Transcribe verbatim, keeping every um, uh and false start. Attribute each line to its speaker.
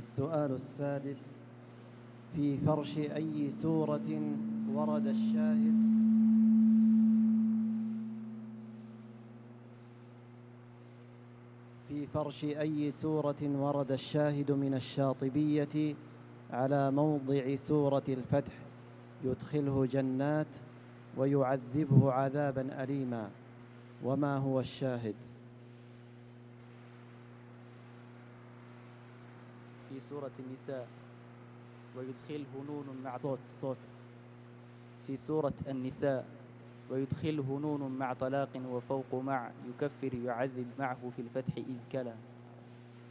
Speaker 1: السؤال السادس: في فرش أي سورة ورد الشاهد في فرش أي سورة ورد الشاهد من الشاطبية على موضع سورة الفتح يدخله جنات ويعذبه عذابا أليما؟ وما هو الشاهد؟
Speaker 2: في سورة النساء ويدخله نون مع
Speaker 1: صوت صوت
Speaker 2: في سورة النساء ويدخله نون مع طلاق وفوق مع يكفر يعذب معه في الفتح إذ كلا.